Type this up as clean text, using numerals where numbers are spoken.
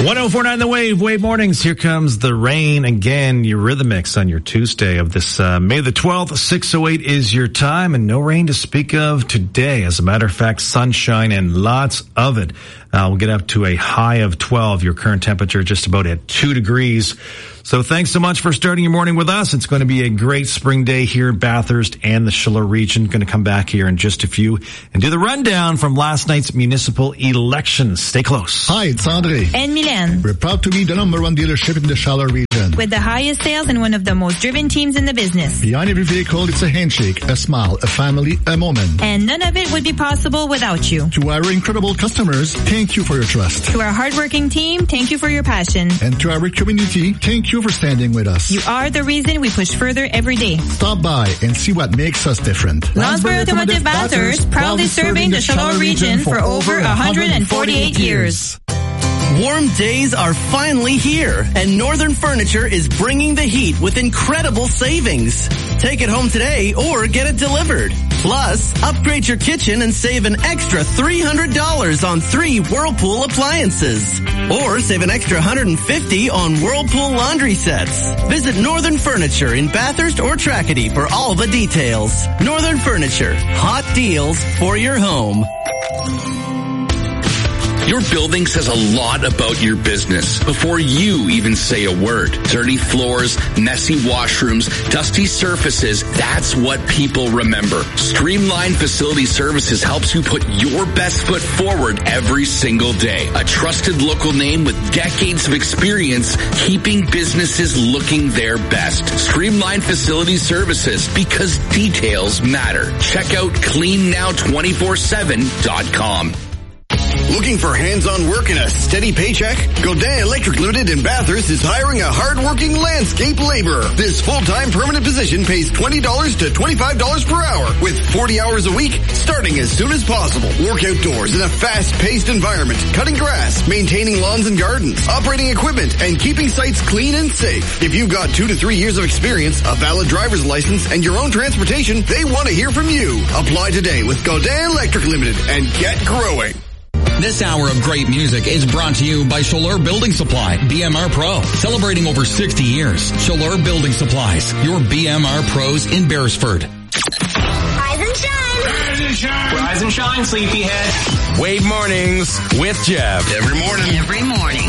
104.9 The Wave, Wave Mornings. Here comes the rain again. Your Rhythmix on your Tuesday of this May the 12th. 6:08 is your time, and no rain to speak of today. As a matter of fact, sunshine and lots of it. We'll get up to a high of 12. Your current temperature just about at 2 degrees. So thanks so much for starting your morning with us. It's going to be a great spring day here in Bathurst and the Chaleur region. Going to come back here in just a few and do the rundown from last night's municipal elections. Stay close. Hi, it's Andre. And Milan. We're proud to be the number one dealership in the Chaleur region. With the highest sales and one of the most driven teams in the business. Behind every vehicle, it's a handshake, a smile, a family, a moment. And none of it would be possible without you. To our incredible customers, thank you for your trust. To our hardworking team, thank you for your passion. And to our community, thank you for standing with us. You are the reason we push further every day. Stop by and see what makes us different. Lonsberg Automotive Bathurst, proudly serving the Chaleur region for over 148 years. Warm days are finally here, and Northern Furniture is bringing the heat with incredible savings. Take it home today or get it delivered. Plus, upgrade your kitchen and save an extra $300 on 3 Whirlpool appliances. Or save an extra $150 on Whirlpool laundry sets. Visit Northern Furniture in Bathurst or Tracadie for all the details. Northern Furniture, hot deals for your home. Your building says a lot about your business before you even say a word. Dirty floors, messy washrooms, dusty surfaces, that's what people remember. Streamline Facility Services helps you put your best foot forward every single day. A trusted local name with decades of experience keeping businesses looking their best. Streamline Facility Services, because details matter. Check out cleannow247.com. Looking for hands-on work and a steady paycheck? Godin Electric Limited in Bathurst is hiring a hard-working landscape laborer. This full-time permanent position pays $20 to $25 per hour with 40 hours a week starting as soon as possible. Work outdoors in a fast-paced environment, cutting grass, maintaining lawns and gardens, operating equipment, and keeping sites clean and safe. If you've got 2 to 3 years of experience, a valid driver's license, and your own transportation, they want to hear from you. Apply today with Godin Electric Limited and get growing. This hour of great music is brought to you by Chaleur Building Supply, BMR Pro. Celebrating over 60 years. Chaleur Building Supplies, your BMR pros in Beresford. Rise and shine. Rise and shine. Rise and shine, sleepyhead. Wave Mornings with Jeff. Every morning. Every morning.